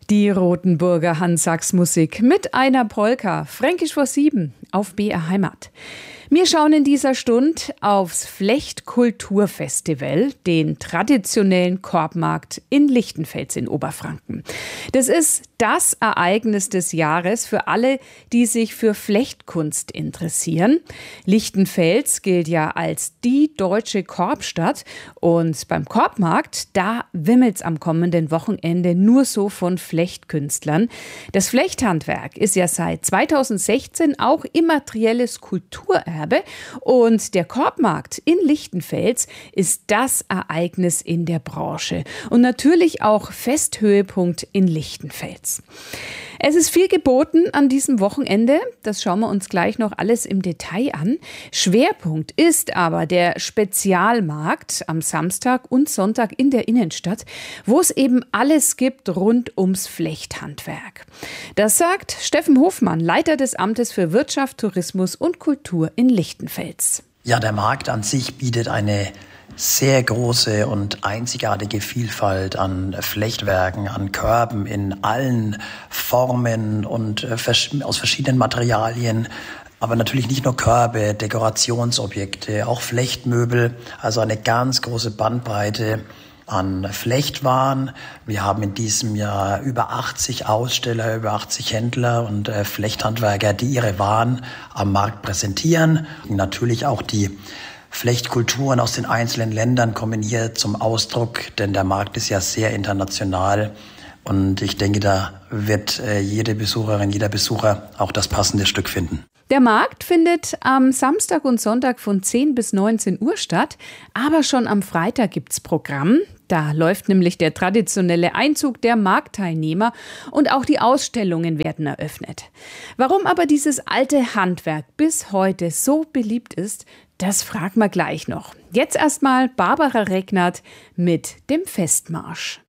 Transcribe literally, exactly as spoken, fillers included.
Die Rothenburger Hansachsmusik mit einer Polka, Fränkisch vor sieben, auf B R Heimat. Wir schauen in dieser Stunde aufs Flechtkulturfestival, den traditionellen Korbmarkt in Lichtenfels in Oberfranken. Das ist das Ereignis des Jahres für alle, die sich für Flechtkunst interessieren. Lichtenfels gilt ja als die deutsche Korbstadt und beim Korbmarkt, da wimmelt's am kommenden Wochenende nur so von Flechtkünstlern. Das Flechthandwerk ist ja seit zweitausendsechzehn auch immaterielles Kulturerbe. Und der Korbmarkt in Lichtenfels ist das Ereignis in der Branche und natürlich auch Festhöhepunkt in Lichtenfels. Es ist viel geboten an diesem Wochenende, das schauen wir uns gleich noch alles im Detail an. Schwerpunkt ist aber der Spezialmarkt am Samstag und Sonntag in der Innenstadt, wo es eben alles gibt rund ums Flechthandwerk. Das sagt Steffen Hofmann, Leiter des Amtes für Wirtschaft, Tourismus und Kultur in Lichtenfels. Ja, der Markt an sich bietet eine sehr große und einzigartige Vielfalt an Flechtwerken, an Körben in allen Formen und aus verschiedenen Materialien. Aber natürlich nicht nur Körbe, Dekorationsobjekte, auch Flechtmöbel, also eine ganz große Bandbreite an Flechtwaren. Wir haben in diesem Jahr über achtzig Aussteller, über achtzig Händler und äh, Flechthandwerker, die ihre Waren am Markt präsentieren. Natürlich auch die Flechtkulturen aus den einzelnen Ländern kommen hier zum Ausdruck, denn der Markt ist ja sehr international. Und ich denke, da wird äh, jede Besucherin, jeder Besucher auch das passende Stück finden. Der Markt findet am Samstag und Sonntag von zehn bis neunzehn Uhr statt, aber schon am Freitag gibt's Programm. Da läuft nämlich der traditionelle Einzug der Marktteilnehmer und auch die Ausstellungen werden eröffnet. Warum aber dieses alte Handwerk bis heute so beliebt ist, das fragen wir gleich noch. Jetzt erstmal Barbara Regnert mit dem Festmarsch.